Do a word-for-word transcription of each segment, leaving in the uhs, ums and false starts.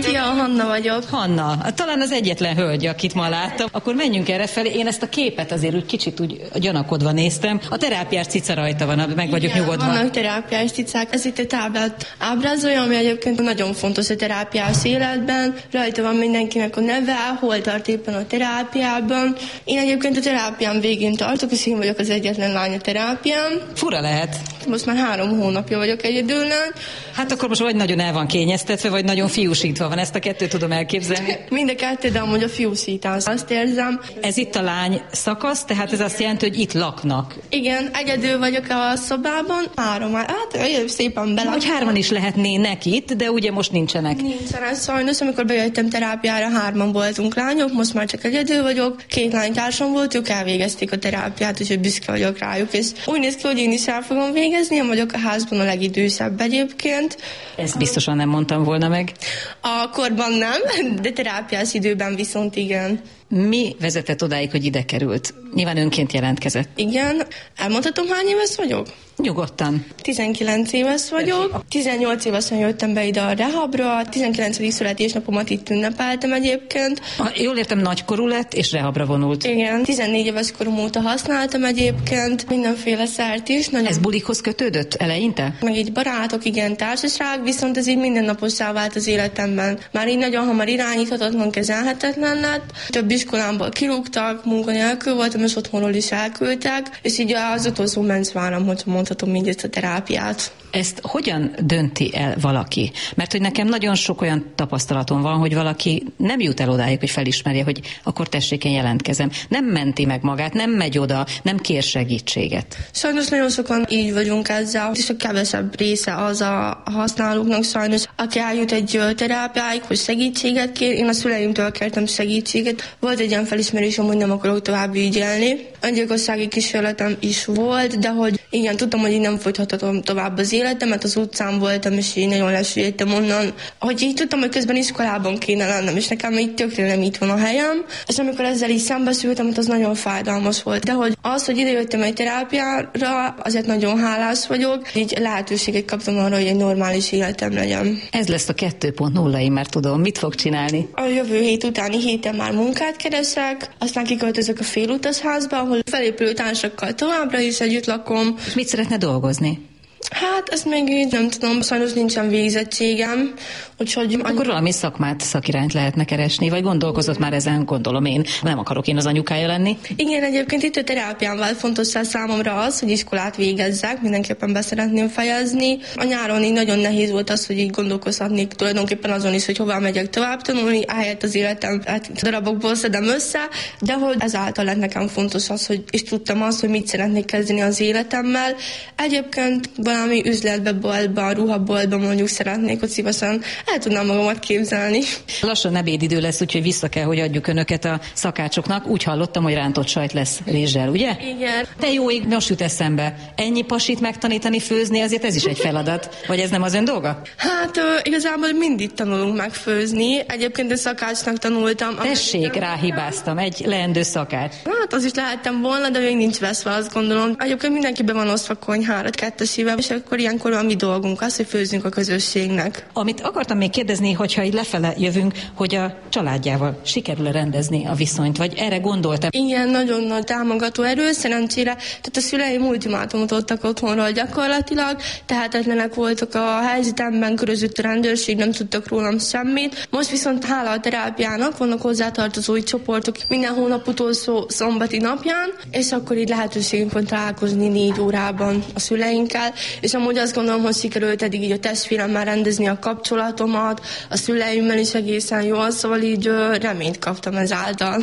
Szia, Hanna vagyok. Hanna, talán az egyetlen hölgy, akit ma láttam. Akkor menjünk erre felé. Én ezt a képet azért úgy kicsit úgy gyanakodva néztem. A terápiás cica rajta van, meg vagyok Igen, nyugodva. Vannak terápiás cicák. Ez itt a táblát ábrázolja, ami egyébként nagyon fontos a terápiás életben. Rajta van mindenkinek a neve, hol tart éppen a terápiában. Én egyébként a terápiám végén tartok, és én vagyok az egyetlen lány a terápián. Fura lehet. Most már három hónapja vagyok egyedüllány. Hát akkor most vagy nagyon el van kényeztetve, vagy nagyon fiúsítva van. Ezt a kettőt tudom elképzelni. Mind a kettő, de amúgy a fiúszítás. Azt érzem. Ez itt a lány szakasz, tehát ez azt jelenti, hogy itt laknak. Igen, egyedül vagyok a szobában. Három, hát szépen bele. Hogy hárman is lehetnének itt, de ugye most nincsenek. Nincsenek sajnos. Amikor bejöttem terápiára, hárman voltunk lányok, most már csak egyedül vagyok. Két lánytársam volt, ők elvégezték a terápiát, úgyhogy büszke vagyok rájuk. És úgy néz ki, hogy én is el fogom végezni, én vagyok a házban a legidősebb egyébként. Ezt biztosan nem mondtam volna meg. A korban nem, de terápiás időben viszont igen. Mi vezetett odáig, hogy ide került? Nyilván önként jelentkezett. Igen. Elmondhatom, hány éves vagyok? Nyugodtan. tizenkilenc éves vagyok. tizennyolc évesen jöttem be ide a rehabra. tizenkilencedik születésnapomat itt ünnepeltem egyébként. Ha jól értem, nagykorú lett és rehabra vonult. Igen. tizennégy éves korom óta használtam egyébként. Mindenféle szert is. Nagyon... Ez bulikhoz kötődött eleinte? Meg így barátok, igen, társaság, viszont ez így mindennapossá vált az életemben. Már így nagyon hamar irányíthatatlan, kezelhetetlen lett. Több iskolámból kirúgtak, munkanélkül voltam, és otthonról is elküldtek, és így az utolsó menc váram, hogy mondhatom így ezt a terápiát. Ezt hogyan dönti el valaki? Mert hogy nekem nagyon sok olyan tapasztalatom van, hogy valaki nem jut el odáig, hogy felismerje, hogy akkor tessék, én jelentkezem. Nem menti meg magát, nem megy oda, nem kér segítséget. Sajnos nagyon sokan így vagyunk ezzel, és a kevesebb része az a használóknak sajnos, aki eljut egy terápiáig, hogy segítséget kér. Én a szüleimtől kértem segítséget. Volt egy ilyen felismerésem, hogy nem akarok tovább így élni. Öngyilkossági kísérletem is volt, de hogy igen, tudtam, hogy így nem folytathatom tovább az életemet, az utcán voltam, és így nagyon lesüllyedtem onnan. Hogy így tudtam, hogy közben iskolában kéne lennem, és nekem így tökre nem itt van a helyem. És amikor ezzel így szembesültem, az nagyon fájdalmas volt. De hogy az, hogy idejöttem egy terápiára, azért nagyon hálás vagyok. Így lehetőséget kaptam arra, hogy egy normális életem legyen. Ez lesz a kettő pont nulla, én már tudom. Mit fog csinálni? A jövő hét utáni héten már munkát keresek, aztán kiköltözök a félutasházba, ahol felépülő társakkal továbbra is együtt lakom. És mit szeretne dolgozni? Hát, ezt még így nem tudom, sajnos nincsen végzettségem, úgyhogy... Akkor valami szakmát, szakirányt lehetne keresni, vagy gondolkozott már ezen, gondolom én. Nem akarok én az anyukája lenni. Igen, egyébként itt a terápián vált fontossá számomra az, hogy iskolát végezzek, mindenképpen be szeretném fejezni. A nyáron így nagyon nehéz volt az, hogy így gondolkozhatnék tulajdonképpen azon is, hogy hova megyek tovább tanulni, ahelyett az életem hát darabokból szedem össze, de hogy ezáltal lett nekem fontos az, hogy és tudtam azt, hogy mit szeretnék kezdeni az életemmel. Egyébként valami üzletbe, boltba, ruhaboltba mondjuk szeretnék, hogy szívesen el tudnám magamat képzelni. Lassan ebédidő lesz, úgyhogy vissza kell, hogy adjuk önöket a szakácsoknak. Úgy hallottam, hogy rántott sajt lesz rizssel, ugye? Igen. De jó ég, most jut eszembe. Ennyi pasit megtanítani főzni, azért ez is egy feladat. Vagy ez nem az ön dolga? Hát ö, igazából mindig tanulunk meg főzni. Egyébként a szakácsnak tanultam. Tessék, ráhibáztam. Egy leendő szakács. Hát az is lehettem volna, de még nincs veszve, azt gondolom. Egyébként mindenkiben van osztva konyhára, kettes éve, és akkor ilyenkor a mi dolgunk az, hogy főzzünk a közösségnek. Amit akartam még kérdezni, hogyha így lefele jövünk, hogy a családjával sikerül-e rendezni a viszonyt, vagy erre gondoltam? Igen, nagyon nagy támogató erő, szerencsére, tehát a szüleim ultimátumot adtak otthonról gyakorlatilag, tehetetlenek voltak a helyzetemben, körözött a rendőrség, nem tudtak rólam semmit. Most viszont hála a terápiának vannak hozzátartozói csoportok minden hónap utolsó szombati napján, és akkor így lehetőségünk van találkozni négy órában a szüleinkkel, és amúgy azt gondolom, hogy sikerült eddig így a testvéremmel rendezni a kapcsolatomat, a szüleimmel is egészen jól, szóval így ö, reményt kaptam ezáltal.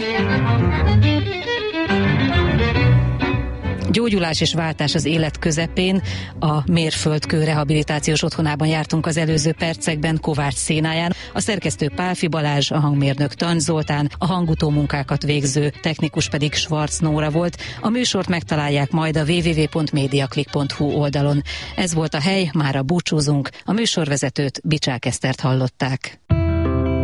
Gyógyulás és váltás az élet közepén. A Mérföldkő rehabilitációs otthonában jártunk az előző percekben Kovács szénáján. A szerkesztő Pálfi Balázs, a hangmérnök Tancs Zoltán, a hangutó munkákat végző technikus pedig Schwarz Nóra volt. A műsort megtalálják majd a double-u double-u double-u pont mediaclick pont hu oldalon. Ez volt a hely, mára búcsúzunk. A műsorvezetőt, Bicsák Esztert hallották.